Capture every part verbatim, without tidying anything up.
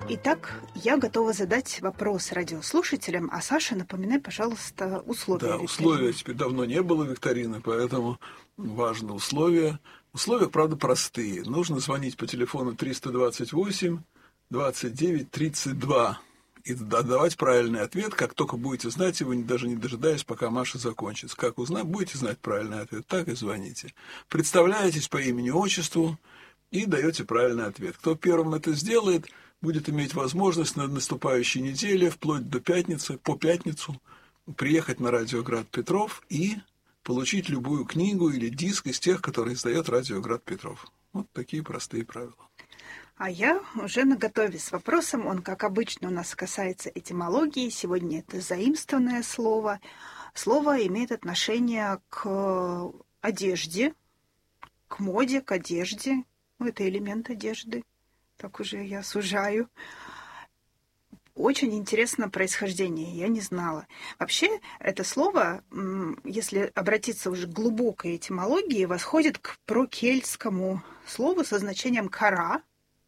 Итак, я готова задать вопрос радиослушателям, а Саша, напоминай, пожалуйста, условия. Да, условия теперь давно не было викторины, поэтому важны условия. Условия, правда, простые. Нужно звонить по телефону триста двадцать восемь двадцать девять тридцать два и давать правильный ответ, как только будете знать его, даже не дожидаясь, пока Маша закончит. Как узнать, будете знать правильный ответ, так и звоните. Представляетесь по имени-отчеству и даете правильный ответ. Кто первым это сделает, будет иметь возможность на наступающей неделе, вплоть до пятницы, по пятницу, приехать на радио Град Петров и получить любую книгу или диск из тех, которые издает радио Град Петров. Вот такие простые правила. А я уже наготове с вопросом. Он, как обычно, у нас касается этимологии. Сегодня это заимствованное слово. Слово имеет отношение к одежде, к моде, к одежде. Ну, это элемент одежды. Так уже я сужаю. Очень интересно происхождение, я не знала. Вообще, это слово, если обратиться уже к глубокой этимологии, восходит к прокельтскому слову со значением «кора»,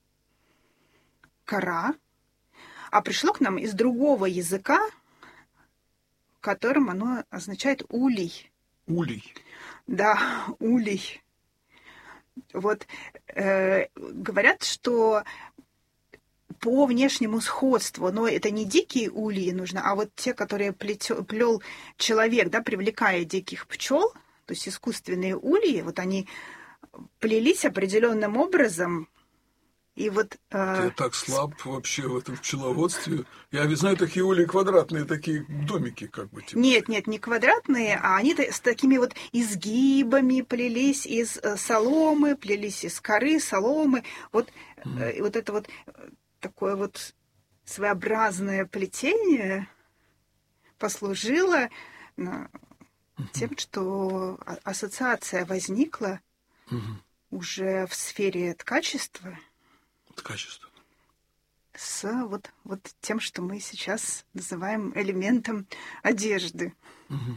«кора», а пришло к нам из другого языка, которым оно означает «улей». Улей. Да, улей. Вот э, говорят, что по внешнему сходству, но это не дикие ульи нужно, а вот те, которые плетё, плел человек, да, привлекая диких пчел, то есть искусственные ульи, вот они плелись определенным образом. И вот, э... Я так слаб вообще в этом пчеловодстве. Я ведь знаю такие ульи квадратные, такие домики как бы. Типа. Нет, нет, не квадратные, а они с такими вот изгибами плелись из соломы, плелись из коры, соломы. Вот, mm. э, вот это вот такое вот своеобразное плетение послужило mm-hmm. тем, что ассоциация возникла mm-hmm. уже в сфере ткачества. Качество. С вот, вот тем, что мы сейчас называем элементом одежды. Угу.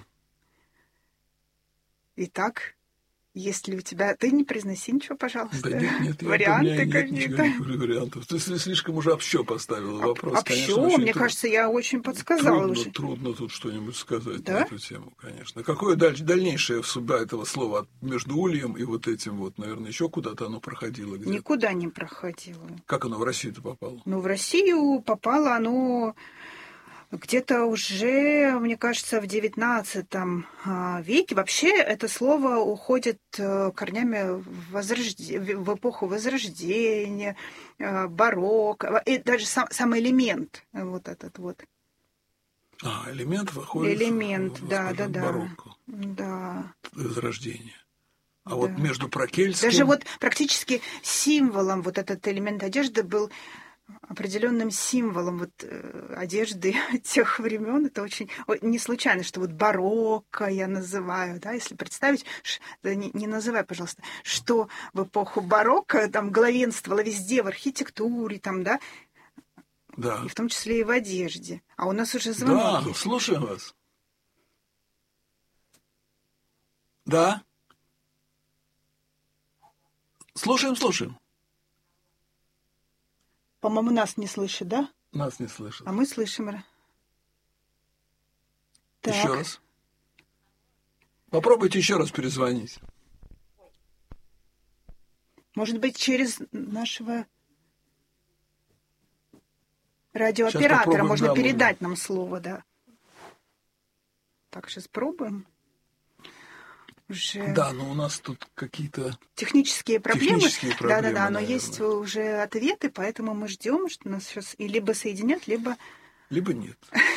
Итак, если у тебя... Ты не произноси ничего, пожалуйста. Да нет, нет, варианты я, какие-то. Нет вариантов. Ты слишком уже общо поставила вопрос. Общо? Конечно, мне трудно. Кажется, я очень подсказала трудно, уже. Трудно тут что-нибудь сказать да? на эту тему, конечно. Какое даль... дальнейшее судьба этого слова между ульем и вот этим вот, наверное, еще куда-то оно проходило? Где-то? Никуда не проходило. Как оно в Россию-то попало? Ну, в Россию попало оно... Где-то уже, мне кажется, в девятнадцатом веке вообще это слово уходит корнями в, возрожде... в эпоху Возрождения, барокко, и даже сам, сам элемент вот этот вот. А, элемент выходит элемент, в, да, скажем, да, барокко. Да. Возрождение. А да. вот между прокельтским... Даже вот практически символом вот этот элемент одежды был определенным символом вот, э, одежды тех времен. Это очень не случайно, что вот барокко я называю, да, если представить, ш, да, не, не называй, пожалуйста, что в эпоху барокко там главенствовало везде в архитектуре, там, да, да, и в том числе и в одежде. А у нас уже звонок Да, есть. Слушаем вас. Да. Слушаем, слушаем. По-моему, нас не слышит, да? Нас не слышит. А мы слышим. Так. Еще раз. Попробуйте еще раз перезвонить. Может быть, через нашего радиооператора можно да, передать мы... нам слово, да. Так, сейчас пробуем. Уже... Да, но у нас тут какие-то технические проблемы. Технические проблемы, да, да, да, но наверное. есть уже ответы, поэтому мы ждем, что нас сейчас и либо соединят, либо... Либо нет.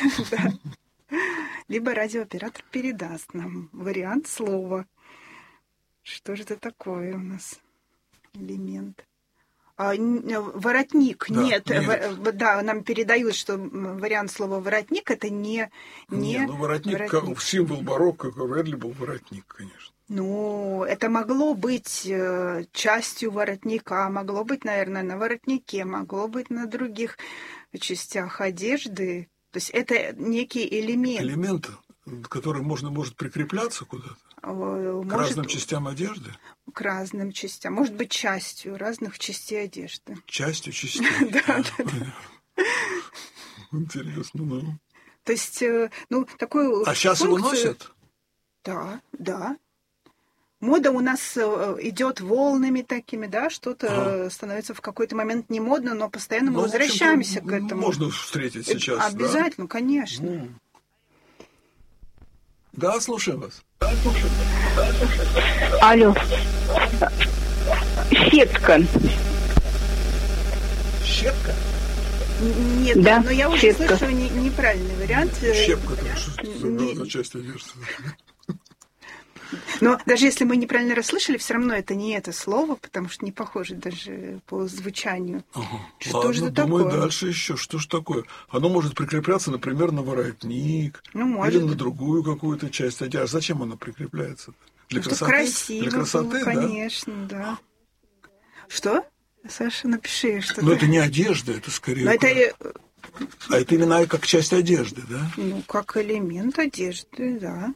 Либо радиооператор передаст нам вариант слова. Что же это такое у нас? Элемент. А, воротник. Да, нет, нет. В, да, нам передают, что вариант слова воротник это не... не, не ну, воротник, воротник. Как символ барокко, вряд ли был воротник, конечно. Ну, это могло быть частью воротника, могло быть, наверное, на воротнике, могло быть на других частях одежды. То есть это некий элемент. Элемент, который можно может прикрепляться куда-то. К может, разным частям одежды? к разным частям, может быть, частью разных частей одежды. Частью частей? Да, А, да, да. понятно. Интересно, ну. То есть, э, ну, такую А сейчас его функцию- носят? Да, да. Мода у нас э, идет волнами такими, да, что-то Ага. э, становится в какой-то момент не модно, но постоянно мы Ну, в общем-то, возвращаемся к этому. Можно встретить Это сейчас, да? обязательно, конечно. Ну. Да, слушаем вас. Алло. Щетка. Щепка? Н- Нет, Да, но я уже щетка. слышу не- неправильный вариант. э, Щепка, это что за- не- за часть одежды? Но даже если мы неправильно расслышали, все равно это не это слово, потому что не похоже даже по звучанию. Ага. Что Ладно, же это думаю, такое? дальше еще. Что ж такое? Оно может прикрепляться, например, на воротник. Ну, может. Или на другую какую-то часть одежды. Зачем оно прикрепляется? Для Ну, чтобы красоты? красиво Для красоты, было, да? конечно, да. Что? Саша, напиши что-то. Но это не одежда, это скорее... Но это, э, А это именно как часть одежды, да? ну, как элемент одежды, да.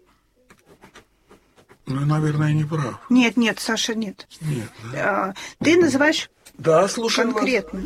Ну, наверное, я не прав. Нет, нет, Саша, нет. Нет, да? А, Ты называешь Да, слушаем вас. конкретно.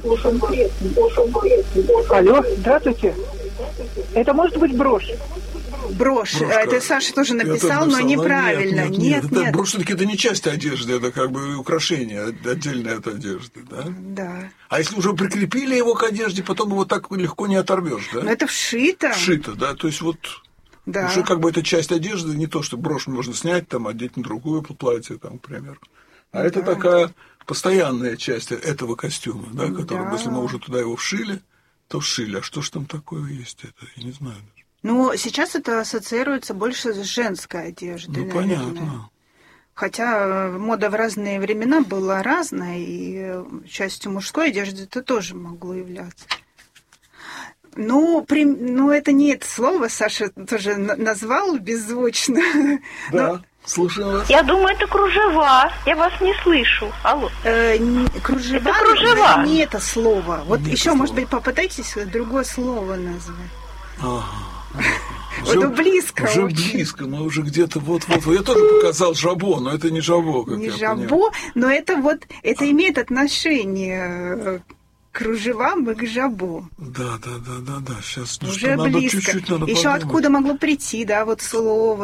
Алло, здравствуйте. Это может быть брошь? Брошь. Брошка. Это Саша тоже Я написал, тоже но написал, неправильно. Нет, нет, Нет, это нет. брошь все-таки это не часть одежды, это как бы украшение, отдельное от одежды, да? Да. А если уже прикрепили его к одежде, потом его так легко не оторвешь, да? Но это вшито. Вшито, да? То есть вот Да. уже как бы это часть одежды, не то, что брошь можно снять, там, одеть на другое платье, там, к примеру. А это такая постоянная часть этого костюма, да, который, Да. если мы уже туда его вшили, то вшили. А что ж там такое есть, это я не знаю. Ну, сейчас это ассоциируется больше с женской одеждой, Ну, наверное. понятно. Хотя э, мода в разные времена была разная, и э, частью мужской одежды это тоже могло являться. Ну, при... ну, это не это слово, Саша тоже на- назвал беззвучно. Да, слушаем вас. Я думаю, это кружева. Я вас не слышу. Алло. Э, не- кружева, Это кружева. но не это слово. Вот Не еще, это может слово. быть, попытайтесь другое слово назвать. Ага. Вот ну, близко Уже очень. близко, мы уже где-то вот-вот. Я тоже показал жабо, но это не жабо, как Не я жабо, понимаю. но это вот это имеет отношение э, к кружевам и к жабо. Да, да, да, да, да. Сейчас Уже надо близко. чуть-чуть надо Еще подумать. откуда могло прийти, да, вот слово.